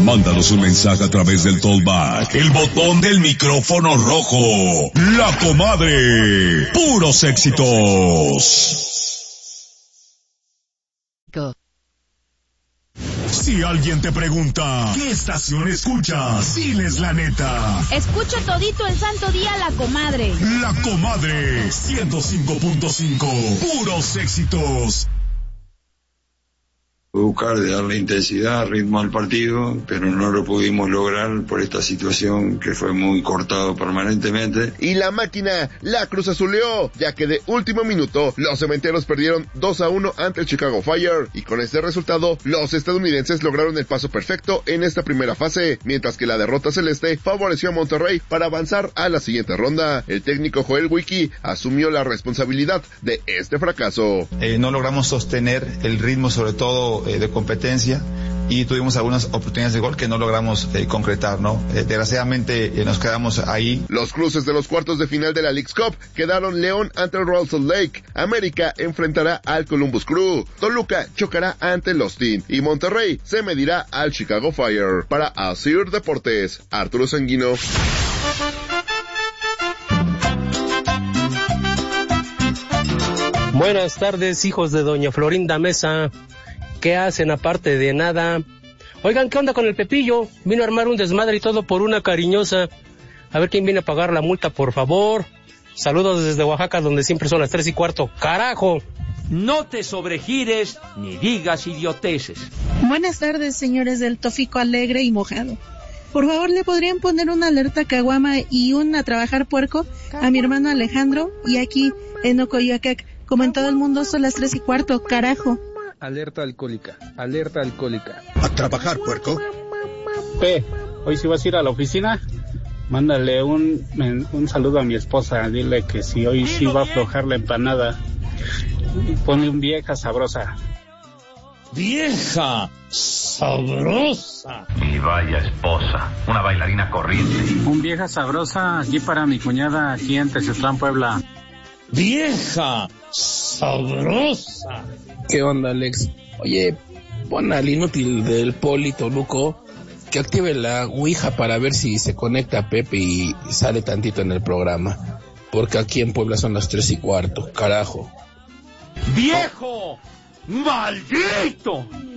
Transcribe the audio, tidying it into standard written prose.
Mándanos un mensaje a través del Talkback, el botón del micrófono rojo. La Comadre. Puros éxitos. Si alguien te pregunta, ¿qué estación escuchas? Diles la neta. Escucho todito el santo día La Comadre. La Comadre 105.5. Puros éxitos. Buscar de darle intensidad, ritmo al partido, pero no lo pudimos lograr por esta situación que fue muy cortado permanentemente. Y la máquina la Cruz Azuleó, ya que de último minuto los cementeros perdieron 2-1 ante el Chicago Fire, y con este resultado los estadounidenses lograron el paso perfecto en esta primera fase, mientras que la derrota celeste favoreció a Monterrey para avanzar a la siguiente ronda. El técnico Joel Wiki asumió la responsabilidad de este fracaso. No logramos sostener el ritmo, sobre todo de competencia, y tuvimos algunas oportunidades de gol que no logramos concretar, ¿no? Desgraciadamente nos quedamos ahí. Los cruces de los cuartos de final de la Leagues Cup quedaron León ante el Real Salt Lake, América enfrentará al Columbus Crew, Toluca chocará ante el Austin y Monterrey se medirá al Chicago Fire. Para Asir Deportes, Arturo Sanguino. Buenas tardes, hijos de doña Florinda Mesa. ¿Qué hacen aparte de nada? Oigan, ¿qué onda con el Pepillo? Vino a armar un desmadre y todo por una cariñosa. A ver quién viene a pagar la multa, por favor. Saludos desde Oaxaca, donde siempre son las 3:15. ¡Carajo! No te sobregires ni digas idioteces. Buenas tardes, señores del Tófico Alegre y Mojado. Por favor, ¿le podrían poner una alerta caguama y un a trabajar puerco a mi hermano Alejandro? Y aquí, en Ocoyoacac, como en todo el mundo, son las 3:15. ¡Carajo! Alerta alcohólica, alerta alcohólica. ¿A trabajar, puerco? Hoy si vas a ir a la oficina, mándale un saludo a mi esposa, dile que si hoy sí va a aflojar la empanada, ponle un vieja sabrosa. ¡Vieja sabrosa! Y vaya esposa, una bailarina corriente. Un vieja sabrosa aquí para mi cuñada, aquí en Teciutlán, Puebla. ¡Vieja sabrosa! ¿Qué onda, Alex? Oye, pon al inútil del Poli Toluco que active la Ouija para ver si se conecta a Pepe y sale tantito en el programa. Porque aquí en Puebla son las 3:15, carajo. ¡Viejo! ¡Maldito!